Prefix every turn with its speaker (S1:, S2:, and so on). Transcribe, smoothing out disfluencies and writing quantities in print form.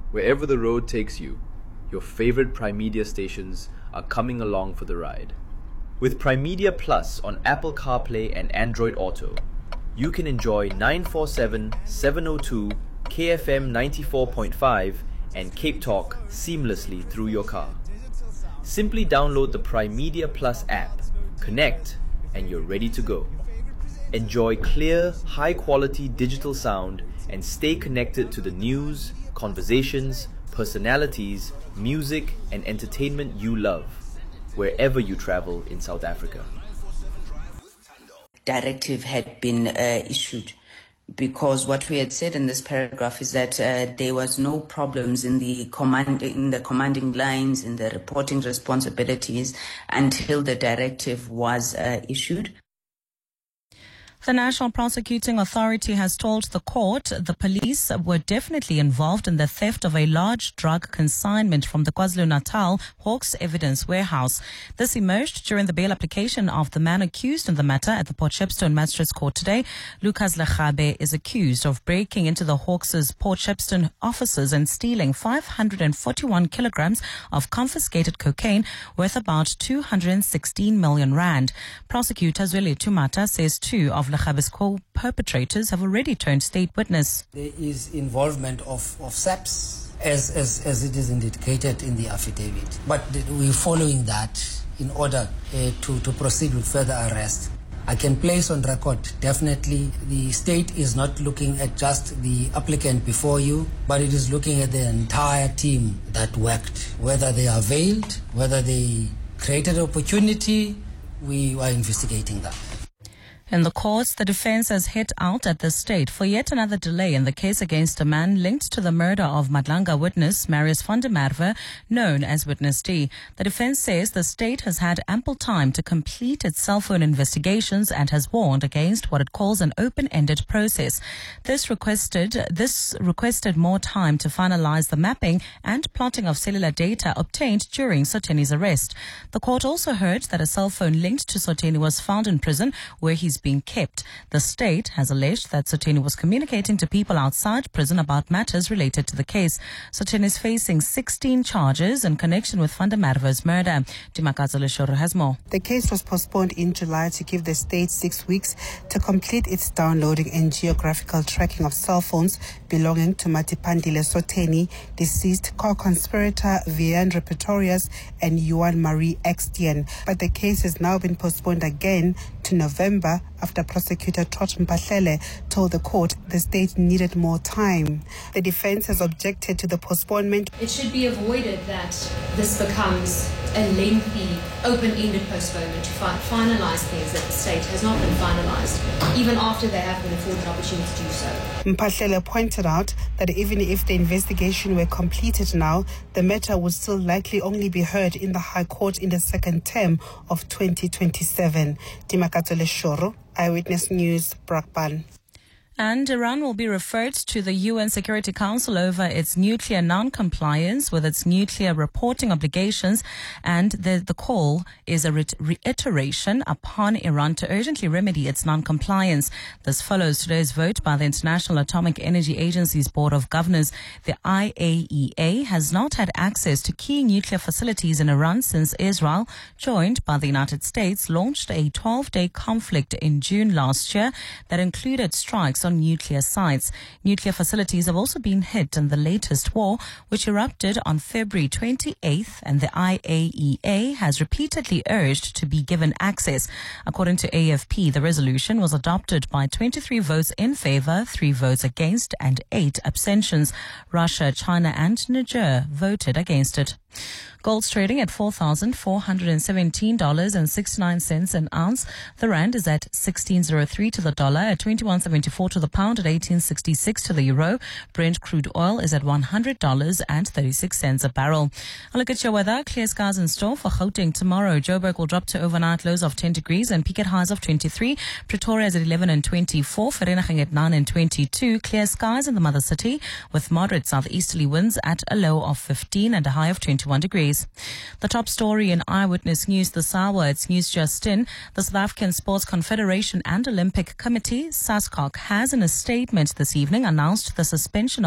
S1: Wherever the road takes you, your favorite Prime Media stations are coming along for the ride. With Prime Media Plus on Apple CarPlay and Android Auto, you can enjoy 947, 702, KFM 94.5 and Cape Talk seamlessly through your car. Simply download the Prime Media Plus app, connect, and you're ready to go. Enjoy clear, high-quality digital sound and stay connected to the news, conversations, personalities, music, and entertainment you love, wherever you travel in South Africa.
S2: Directive had been issued, because what we had said in this paragraph is that there was no problems in the commanding lines, in the reporting responsibilities until the directive was issued.
S3: The National Prosecuting Authority has told the court the police were definitely involved in the theft of a large drug consignment from the KwaZulu-Natal Hawks Evidence Warehouse. This emerged during the bail application of the man accused in the matter at the Port Shepstone Magistrates Court today. Lucas Lechabe is accused of breaking into the Hawks' Port Shepstone offices and stealing 541 kilograms of confiscated cocaine worth about 216 million rand. Prosecutor Zweli Tumata says two of Lechabe's co-perpetrators have already turned state witness.
S4: There is involvement of SAPS as it is indicated in the affidavit. But we're following that in order to proceed with further arrest. I can place on record, definitely, the state is not looking at just the applicant before you, but it is looking at the entire team that worked. Whether they availed, whether they created opportunity, we are investigating that.
S3: In the courts, the defense has hit out at the state for yet another delay in the case against a man linked to the murder of Madlanga witness Marius van der Merwe, known as Witness D. The defense says the state has had ample time to complete its cell phone investigations and has warned against what it calls an open-ended process. This requested more time to finalize the mapping and plotting of cellular data obtained during Sotheni's arrest. The court also heard that a cell phone linked to Sotheni was found in prison where he's being kept. The state has alleged that Sotheni was communicating to people outside prison about matters related to the case. Sotheni is facing 16 charges in connection with van der Merwe's murder. Dimakazo Leshoro has more.
S5: The case was postponed in July to give the state 6 weeks to complete its downloading and geographical tracking of cell phones belonging to Matipandile Sotheni, deceased co-conspirator Viandre Pretorius and Yuan Marie Extien. But the case has now been postponed again to November after prosecutor Tot Mpahlele told the court the state needed more time. The defense has objected to the postponement.
S6: It should be avoided that this becomes a lengthy, open-ended postponement to finalise things that the state has not been finalised, even after they have been afforded an opportunity to do so.
S5: Mpahlele pointed out that even if the investigation were completed now, the matter would still likely only be heard in the High Court in the second term of 2027. Dimakato Leshoro, Eyewitness News, Brakpan.
S3: And Iran will be referred to the UN Security Council over its nuclear non-compliance with its nuclear reporting obligations, and the call is a reiteration upon Iran to urgently remedy its non-compliance. This follows today's vote by the International Atomic Energy Agency's Board of Governors. The IAEA has not had access to key nuclear facilities in Iran since Israel, joined by the United States, launched a 12-day conflict in June last year that included strikes on nuclear sites. Nuclear facilities have also been hit in the latest war, which erupted on February 28th, and the IAEA has repeatedly urged to be given access. According to AFP, the resolution was adopted by 23 votes in favor, 3 votes against, and 8 abstentions. Russia, China, and Niger voted against it. Gold's trading at $4,417.69 an ounce. The rand is at 16.03 to the dollar, at 21.74 to the pound, at 18.66 to the euro. Brent crude oil is at $100.36 a barrel. A look at your weather. Clear skies in store for Gauteng tomorrow. Joburg will drop to overnight lows of 10 degrees and peak at highs of 23. Pretoria is at 11 and 24. Vereeniging at 9 and 22. Clear skies in the mother city with moderate southeasterly winds at a low of 15 and a high of 21 degrees. The top story in Eyewitness News this hour, it's News Just In. The South African Sports Confederation and Olympic Committee, SASCOC, has in a statement this evening announced the suspension of